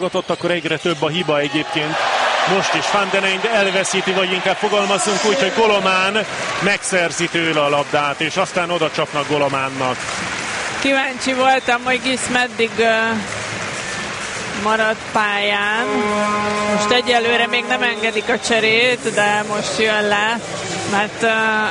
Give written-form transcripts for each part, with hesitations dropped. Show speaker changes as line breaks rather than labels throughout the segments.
Akkor egyre több a hiba egyébként. Most is Van den Eynde elveszíti, vagy inkább fogalmazzunk úgy, hogy Golomán megszerzi tőle a labdát, és aztán oda csapnak Golománnak.
Kíváncsi voltam, hogy Gisz meddig marad pályán. Most egyelőre még nem engedik a cserét, de most jön le, mert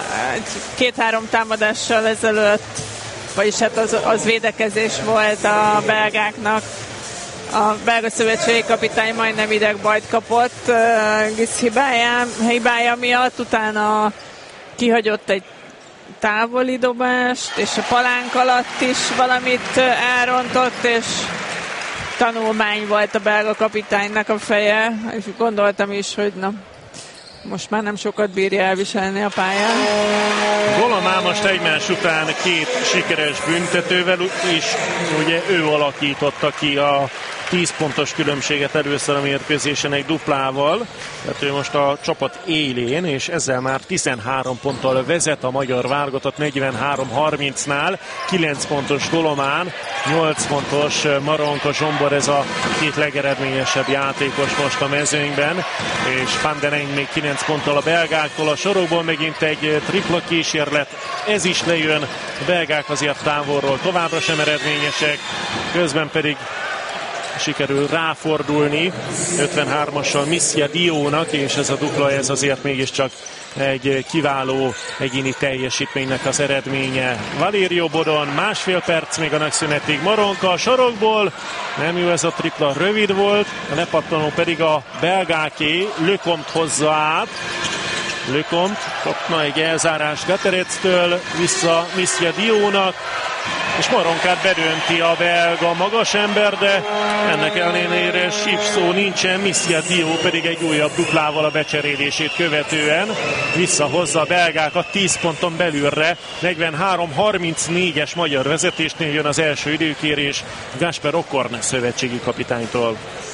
2-3 támadással ezelőtt, vagyis hát az védekezés volt a belgáknak. A belga szövetségi kapitány majdnem idegbajt kapott Gisz hibája miatt, utána kihagyott egy távoli dobást, és a palánk alatt is valamit elrontott, és tanulmány volt a belga kapitánynak a feje, és gondoltam is, hogy na, most már nem sokat bírja elviselni a pályán.
Golomán most egymás után 2 sikeres büntetővel, és ugye ő alakította ki a 10 pontos különbséget először a mérkőzésen egy duplával, tehát ő most a csapat élén, és ezzel már 13 ponttal vezet a magyar válogatott 43-30-nál, 9 pontos Golomán, 8 pontos Maronka Zsombor, ez a 2 legeredményesebb játékos most a mezőnyben, és Van den Eynde még 9 ponttal a belgáktól, a sorokból megint egy tripla kísérlet, ez is lejön, a belgák azért távolról továbbra sem eredményesek, közben pedig sikerül ráfordulni 53-assal Missia Diónak, és ez a dupla, ez azért mégiscsak egy kiváló egyéni teljesítménynek az eredménye. Valerio Bodon, 1,5 perc még a megszünetig. Maronka a sorokból, nem jó ez a tripla, rövid volt, a lepattanó pedig a belgáké, Lecomte hozza át. Lecomte kapna egy elzárás Gaterectől, vissza Missia Diónak, és Maronkát bedönti a belga magas ember, de ennek ellenére síps szó nincsen, Missia Dió pedig egy újabb duplával a becserélését követően visszahozza a belgákat 10 ponton belülre. 43-34-es magyar vezetésnél jön az első időkérés Gasper Okorne szövetségi kapitánytól.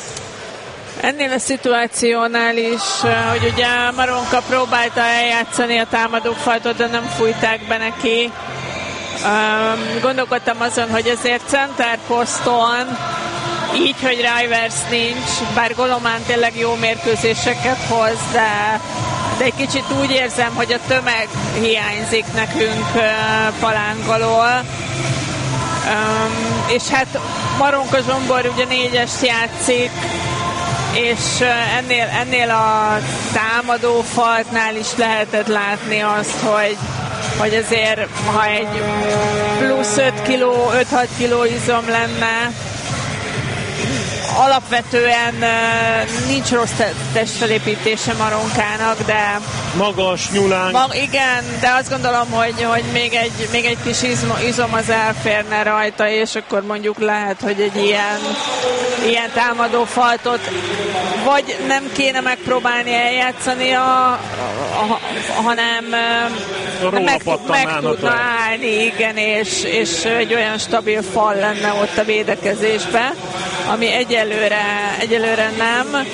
Ennél a szituációnál is, hogy ugye Maronka próbálta eljátszani a támadófaltot, de nem fújták be neki. Gondolkodtam azon, hogy azért center poszton, így, hogy Rivers nincs, bár Golomán tényleg jó mérkőzéseket hoz, de egy kicsit úgy érzem, hogy a tömeg hiányzik nekünk palánk alól. És hát Maronka Zsombor ugye 4-est játszik, és ennél a támadó faltnál is lehetett látni azt, hogy azért, ha egy plusz 5-6 kiló izom lenne, alapvetően nincs rossz testfelépítése Maronkának, de
magas, nyulánk.
Igen, de azt gondolom, hogy még egy kis izom az elférne rajta, és akkor mondjuk lehet, hogy egy ilyen támadó faltot vagy nem kéne megpróbálni eljátszani, hanem meg tudna állni, igen, és egy olyan stabil fal lenne ott a védekezésben, ami egyelőre nem.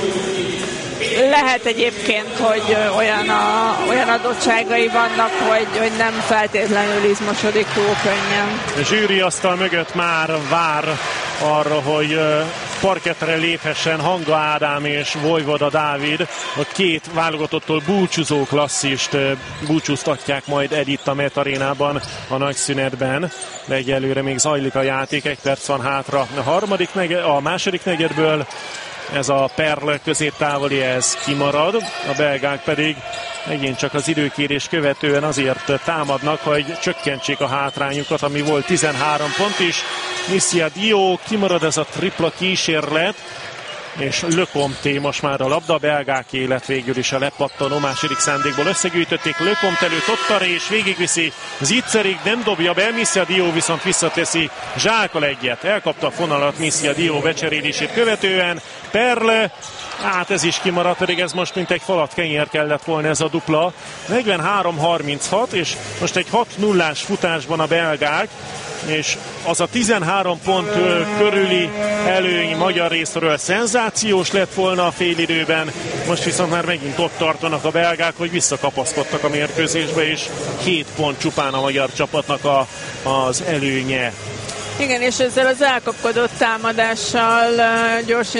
Lehet egyébként, hogy olyan adottságai vannak, hogy nem feltétlenül izmosodik túl könnyen.
A zsűriasztal mögött már vár arra, hogy parkettre léphessen Hanga Ádám és Vojvoda Dávid. A 2 válogatottól búcsúzó klasszist búcsúztatják majd itt a Met Arénában a nagyszünetben, de egyelőre még zajlik a játék, 1 perc van hátra a második negyedből. Ez a Perle középtávoli, ez kimarad, a belgák pedig megint csak az időkérés követően azért támadnak, hogy csökkentsék a hátrányukat, ami volt 13 pont is. Missia Dió, kimarad ez a tripla kísérlet, és Lecomte most már a labda, a belgák élet végül is a lepattanó második szándékból összegyűjtötték. Lecomte előtt Ottar és végigviszi Zicserig, nem dobja be, Missia Dió viszont visszateszi zsákkal egyet. Elkapta a fonalat Missia Dió becserélését követően. Perle, hát ez is kimaradt, pedig ez most mint egy falat kenyér kellett volna ez a dupla. 43-36, és most egy 6-0-ás futásban a belgák, és az a 13 pont körüli előny magyar részről szenzációs lett volna a félidőben, most viszont már megint ott tartanak a belgák, hogy visszakapaszkodtak a mérkőzésbe, és 7 pont csupán a magyar csapatnak az előnye.
Igen, és ezzel az elkapkodott támadással gyors